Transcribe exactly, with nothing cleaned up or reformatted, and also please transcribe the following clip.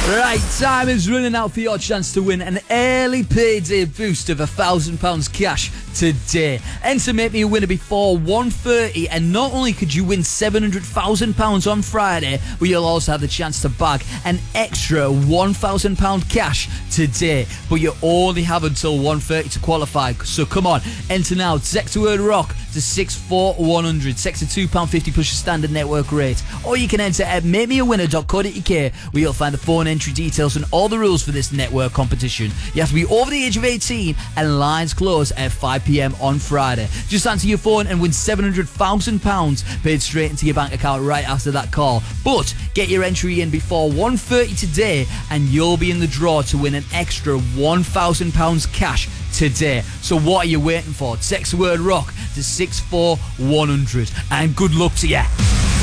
Right, time is running out for your chance to win an early payday boost of one thousand pounds cash today. Enter Make Me a Winner before one thirty, and not only could you win seven hundred thousand pounds on Friday, but you'll also have the chance to bag an extra one thousand pounds cash today. But you only have until one thirty to qualify, so come on, enter now. Text the word ROCK to six four one hundred. Text to two pounds fifty plus your standard network rate. Or you can enter at make me a winner dot co dot uk, where you'll find the phone entry details and all the rules for this network competition. You have to be over the age of eighteen, and lines close at five p.m. on Friday. Just answer your phone and win seven hundred thousand pounds paid straight into your bank account right after that call. But get your entry in before one thirty today, and you'll be in the draw to win an extra one thousand pounds cash today. So what are you waiting for? Text the word ROCK to six four one hundred, and good luck to you.